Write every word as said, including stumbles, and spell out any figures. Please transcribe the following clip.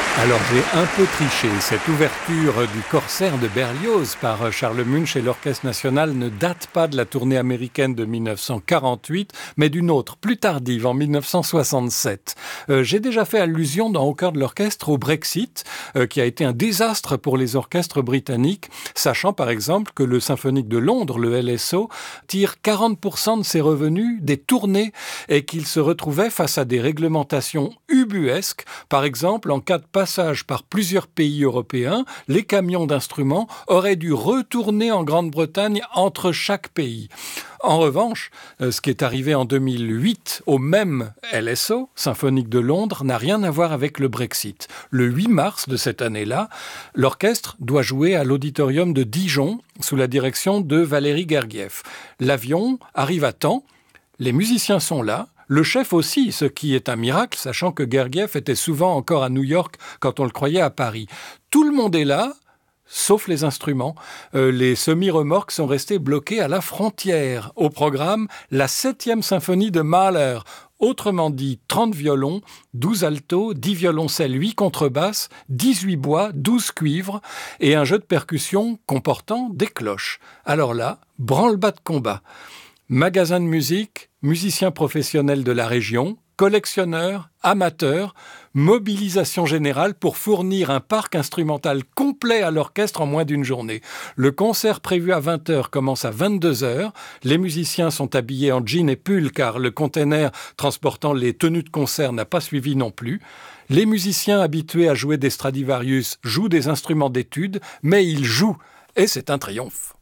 Alors j'ai un peu triché. Cette ouverture du Corsaire de Berlioz par Charles Munch et l'Orchestre National ne date pas de la tournée américaine de mille neuf cent quarante-huit, mais d'une autre, plus tardive, en mille neuf cent soixante-sept. Euh, j'ai déjà fait allusion dans Au cœur de l'orchestre au Brexit, euh, qui a été un désastre pour les orchestres britanniques, sachant par exemple que le Symphonique de Londres, le L S O, tire quarante pour cent de ses revenus des tournées et qu'il se retrouvait face à des réglementations ubuesques, par exemple en cas de passage par plusieurs pays européens, les camions d'instruments auraient dû retourner en Grande-Bretagne entre chaque pays. En revanche, ce qui est arrivé en deux mille huit au même L S O, Symphonique de Londres, n'a rien à voir avec le Brexit. Le huit mars de cette année-là, l'orchestre doit jouer à l'auditorium de Dijon sous la direction de Valéry Gergiev. L'avion arrive à temps, les musiciens sont là, le chef aussi, ce qui est un miracle, sachant que Gergiev était souvent encore à New York quand on le croyait à Paris. Tout le monde est là, sauf les instruments. Euh, les semi-remorques sont restés bloqués à la frontière. Au programme, la septième symphonie de Mahler. Autrement dit, trente violons, douze altos, dix violoncelles, huit contrebasses, dix-huit bois, douze cuivres et un jeu de percussion comportant des cloches. Alors là, branle-bas de combat. Magasin de musique, musiciens professionnels de la région, collectionneurs, amateurs, mobilisation générale pour fournir un parc instrumental complet à l'orchestre en moins d'une journée. Le concert prévu à vingt heures commence à vingt-deux heures. Les musiciens sont habillés en jean et pull car le container transportant les tenues de concert n'a pas suivi non plus. Les musiciens habitués à jouer des Stradivarius jouent des instruments d'étude, mais ils jouent et c'est un triomphe.